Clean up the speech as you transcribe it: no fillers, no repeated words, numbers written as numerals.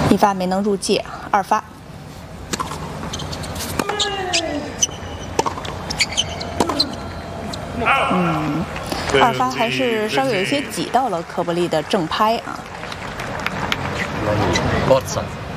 一发没能入界，二发。二发还是稍微有一些挤到了科伯利的正拍啊。 Bozza